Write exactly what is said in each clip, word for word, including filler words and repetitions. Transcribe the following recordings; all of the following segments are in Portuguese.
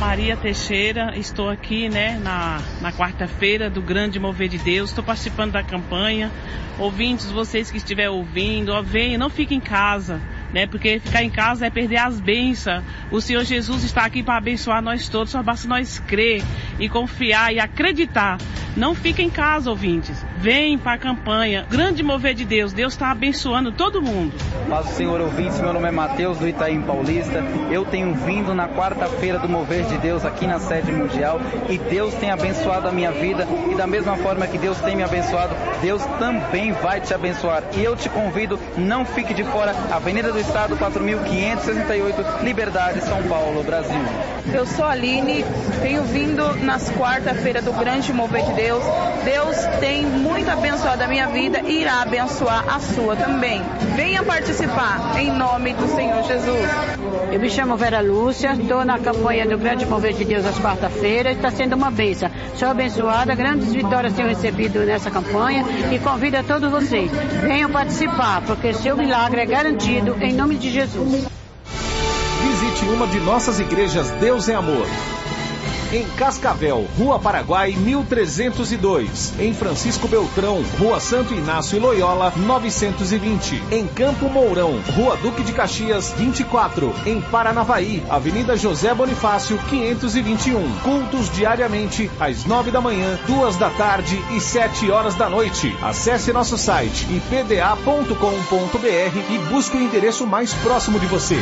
Maria Teixeira, estou aqui, né, na, na quarta-feira do Grande Mover de Deus, estou participando da campanha. Ouvintes, vocês que estiverem ouvindo, ó, venham, não fiquem em casa, né, porque ficar em casa é perder as bênçãos. O Senhor Jesus está aqui para abençoar nós todos, só basta nós crer e confiar e acreditar. Não fiquem em casa, ouvintes, vem para a campanha, Grande Mover de Deus, Deus está abençoando todo mundo. Paz do Senhor, ouvintes, meu nome é Mateus do Itaim Paulista, eu tenho vindo na quarta-feira do Mover de Deus aqui na sede mundial e Deus tem abençoado a minha vida e da mesma forma que Deus tem me abençoado, Deus também vai te abençoar. E eu te convido, não fique de fora, Avenida do Estado, quatro mil quinhentos e sessenta e oito, Liberdade, São Paulo, Brasil. Eu sou a Aline, tenho vindo nas quarta-feiras do Grande Mover de Deus. Deus tem muito abençoado a minha vida e irá abençoar a sua também. Venha participar, em nome do Senhor Jesus. Eu me chamo Vera Lúcia, estou na campanha do Grande Mover de Deus às quarta-feiras, está sendo uma bênção. Sou abençoada, grandes vitórias tenho recebido nessa campanha e convido a todos vocês. Venham participar, porque seu milagre é garantido em nome de Jesus. Visite uma de nossas igrejas Deus é Amor. Em Cascavel, Rua Paraguai, mil trezentos e dois. Em Francisco Beltrão, Rua Santo Inácio e Loyola, novecentos e vinte. Em Campo Mourão, Rua Duque de Caxias, vinte e quatro. Em Paranavaí, Avenida José Bonifácio, quinhentos e vinte e um. Cultos diariamente, às nove da manhã, duas da tarde e sete horas da noite. Acesse nosso site i p d a ponto com ponto b r e busque o endereço mais próximo de você.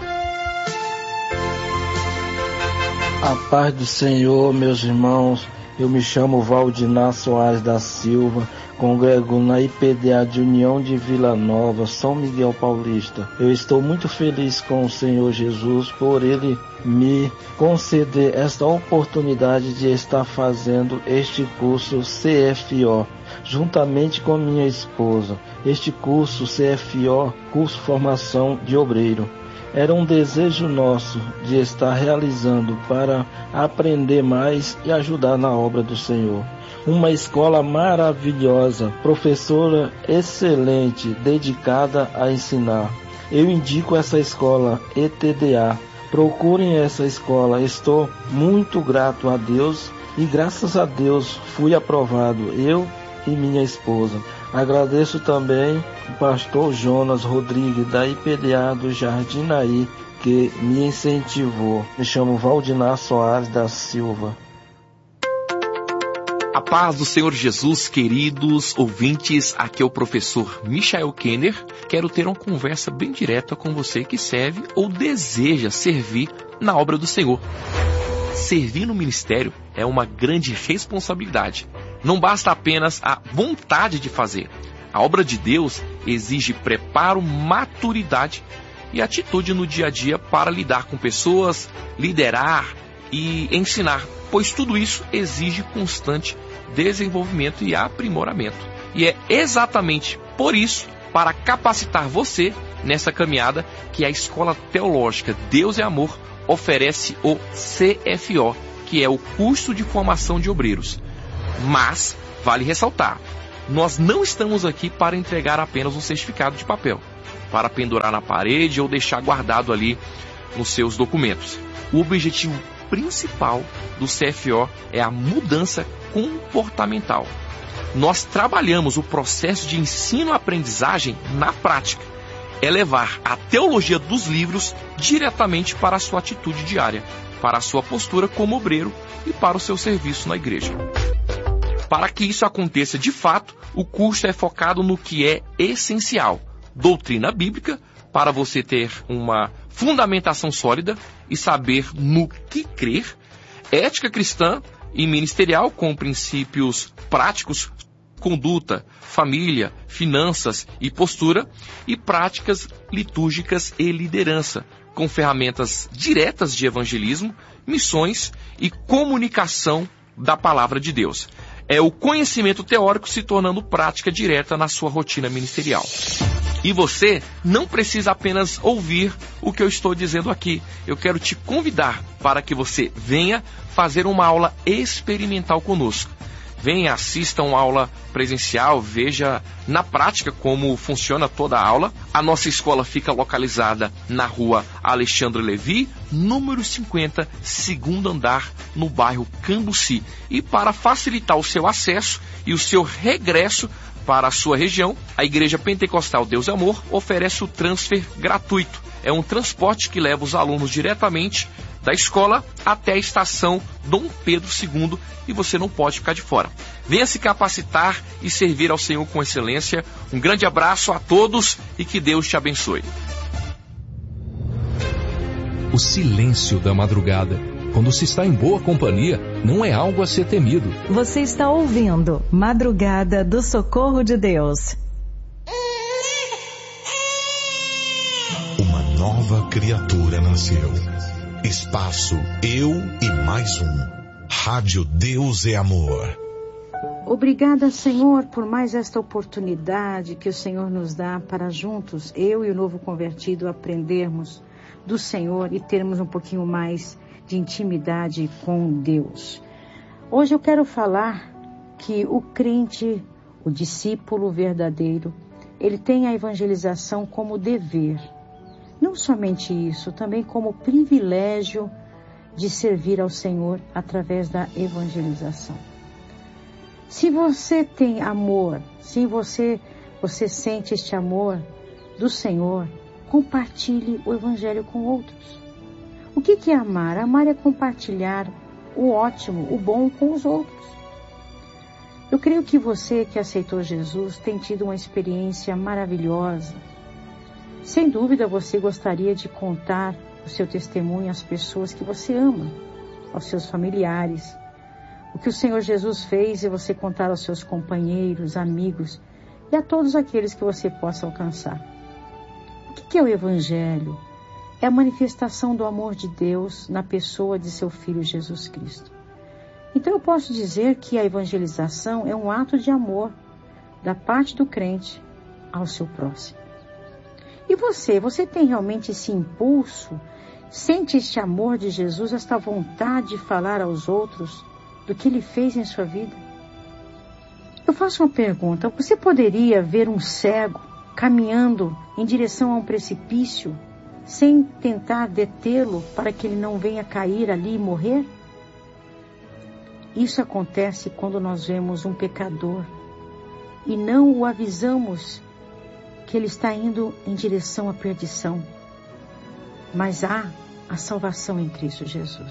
A paz do Senhor, meus irmãos, eu me chamo Valdinar Soares da Silva, congrego na I P D A de União de Vila Nova, São Miguel Paulista. Eu estou muito feliz com o Senhor Jesus por Ele me conceder esta oportunidade de estar fazendo este curso C F O, juntamente com minha esposa. Este curso C F O, Curso Formação de Obreiro, era um desejo nosso de estar realizando para aprender mais e ajudar na obra do Senhor. Uma escola maravilhosa, professora excelente, dedicada a ensinar. Eu indico essa escola E T D A. Procurem essa escola. Estou muito grato a Deus e graças a Deus fui aprovado, eu e minha esposa. Agradeço também o pastor Jonas Rodrigues, da I P D A do Jardinaí, que me incentivou. Me chamo Valdinar Soares da Silva. A paz do Senhor Jesus, queridos ouvintes, aqui é o professor Michael Kenner. Quero ter uma conversa bem direta com você que serve ou deseja servir na obra do Senhor. Servir no ministério é uma grande responsabilidade. Não basta apenas a vontade de fazer. A obra de Deus exige preparo, maturidade e atitude no dia a dia para lidar com pessoas, liderar e ensinar, pois tudo isso exige constante desenvolvimento e aprimoramento. E é exatamente por isso, para capacitar você nessa caminhada, que a Escola Teológica Deus é Amor oferece o C F O, que é o curso de formação de obreiros. Mas, vale ressaltar, nós não estamos aqui para entregar apenas um certificado de papel, para pendurar na parede ou deixar guardado ali nos seus documentos. O objetivo principal do C F O é a mudança comportamental. Nós trabalhamos o processo de ensino-aprendizagem na prática. É levar a teologia dos livros diretamente para a sua atitude diária, para a sua postura como obreiro e para o seu serviço na igreja. Para que isso aconteça de fato, o curso é focado no que é essencial: doutrina bíblica, para você ter uma fundamentação sólida e saber no que crer, ética cristã e ministerial com princípios práticos, conduta, família, finanças e postura, e práticas litúrgicas e liderança, com ferramentas diretas de evangelismo, missões e comunicação da palavra de Deus. É o conhecimento teórico se tornando prática direta na sua rotina ministerial. E você não precisa apenas ouvir o que eu estou dizendo aqui. Eu quero te convidar para que você venha fazer uma aula experimental conosco. venha, assista uma aula presencial, veja na prática como funciona toda a aula. A nossa escola fica localizada na rua Alexandre Levi, número cinquenta, segundo andar, no bairro Cambuci. E para facilitar o seu acesso e o seu regresso para a sua região, a Igreja Pentecostal Deus e Amor oferece o transfer gratuito. É um transporte que leva os alunos diretamente da escola até a estação Dom Pedro segundo, e você não pode ficar de fora. Venha se capacitar e servir ao Senhor com excelência. Um grande abraço a todos e que Deus te abençoe. O silêncio da madrugada, quando se está em boa companhia, não é algo a ser temido. Você está ouvindo Madrugada do Socorro de Deus. Uma nova criatura nasceu. Espaço Eu e Mais Um. Rádio Deus é Amor. Obrigada, Senhor, por mais esta oportunidade que o Senhor nos dá para juntos, eu e o novo convertido, aprendermos do Senhor e termos um pouquinho mais de intimidade com Deus. Hoje eu quero falar que o crente, o discípulo verdadeiro, ele tem a evangelização como dever. Não somente isso, também como privilégio de servir ao Senhor através da evangelização. Se você tem amor, se você, você sente este amor do Senhor, compartilhe o Evangelho com outros. O que que é amar? Amar é compartilhar o ótimo, o bom com os outros. Eu creio que você que aceitou Jesus tem tido uma experiência maravilhosa. Sem dúvida você gostaria de contar o seu testemunho às pessoas que você ama, aos seus familiares. O que o Senhor Jesus fez e você contar aos seus companheiros, amigos e a todos aqueles que você possa alcançar. O que é o Evangelho? É a manifestação do amor de Deus na pessoa de seu Filho Jesus Cristo. Então eu posso dizer que a evangelização é um ato de amor da parte do crente ao seu próximo. E você, você tem realmente esse impulso, sente este amor de Jesus, esta vontade de falar aos outros do que Ele fez em sua vida? Eu faço uma pergunta, você poderia ver um cego caminhando em direção a um precipício sem tentar detê-lo para que ele não venha cair ali e morrer? Isso acontece quando nós vemos um pecador e não o avisamos que ele está indo em direção à perdição. Mas há a salvação em Cristo Jesus.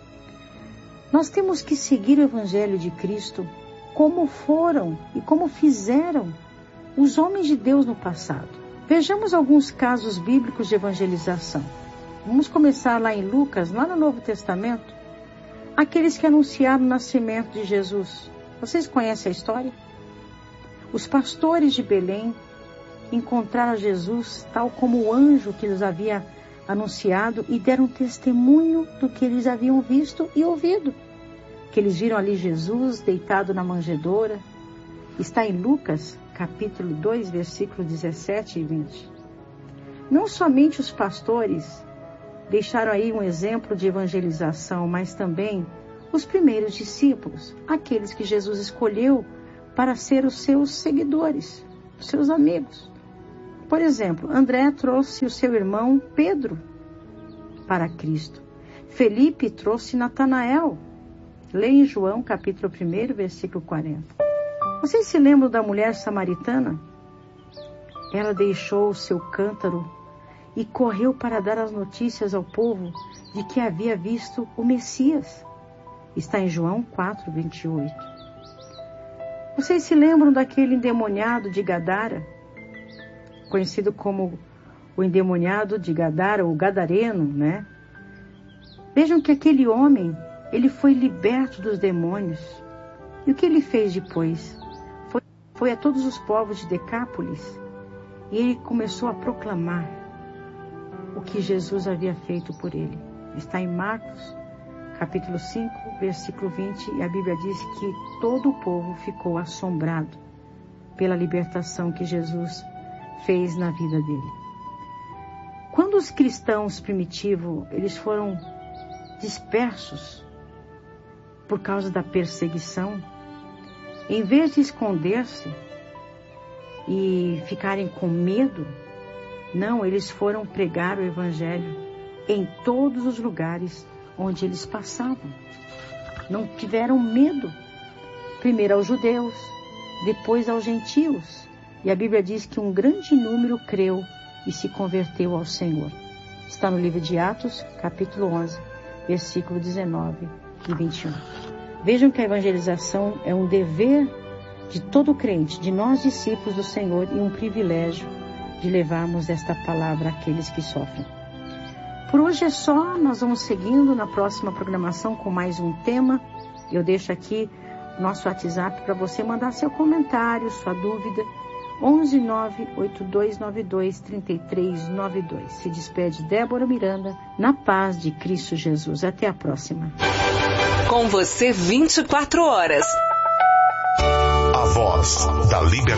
Nós temos que seguir o Evangelho de Cristo como foram e como fizeram os homens de Deus no passado. Vejamos alguns casos bíblicos de evangelização. Vamos começar lá em Lucas, lá no Novo Testamento. Aqueles que anunciaram o nascimento de Jesus. Vocês conhecem a história? Os pastores de Belém encontraram Jesus tal como o anjo que lhes havia anunciado e deram testemunho do que eles haviam visto e ouvido. Que eles viram ali Jesus deitado na manjedoura. Está em Lucas, capítulo dois, versículos dezessete e vinte. Não somente os pastores deixaram aí um exemplo de evangelização, mas também os primeiros discípulos, aqueles que Jesus escolheu para ser os seus seguidores, os seus amigos. Por exemplo, André trouxe o seu irmão Pedro para Cristo. Felipe trouxe Natanael. Leia em João, capítulo um, versículo quarenta. Vocês se lembram da mulher samaritana? Ela deixou o seu cântaro e correu para dar as notícias ao povo de que havia visto o Messias. Está em João quatro, vinte e oito. Vocês se lembram daquele endemoniado de Gadara? Conhecido como o endemoniado de Gadara, ou Gadareno, né? Vejam que aquele homem, ele foi liberto dos demônios. E o que ele fez depois? Foi, foi a todos os povos de Decápolis. E ele começou a proclamar o que Jesus havia feito por ele. Está em Marcos, capítulo cinco, versículo vinte, e a Bíblia diz que todo o povo ficou assombrado pela libertação que Jesus fez na vida dele. Quando os cristãos primitivos, eles foram dispersos por causa da perseguição, Em vez de esconder-se e ficarem com medo, não, eles foram pregar o Evangelho em todos os lugares onde eles passavam. Não tiveram medo. Primeiro aos judeus, depois aos gentios. E a Bíblia diz que um grande número creu e se converteu ao Senhor. Está no livro de Atos, capítulo onze, versículo dezenove e vinte e um. Vejam que a evangelização é um dever de todo crente, de nós discípulos do Senhor, e um privilégio de levarmos esta palavra àqueles que sofrem. Por hoje é só, nós vamos seguindo na próxima programação com mais um tema. Eu deixo aqui nosso WhatsApp para você mandar seu comentário, sua dúvida, onze nove oito dois nove dois três três nove dois. Se despede Débora Miranda, na paz de Cristo Jesus. Até a próxima. Com você vinte e quatro horas. A voz da liberdade.